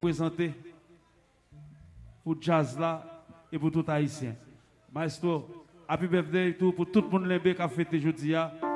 présenter pour jazz là et pour tout haïtien. Maestro, happy birthday tout pour tout le monde qui a fêté aujourd'hui.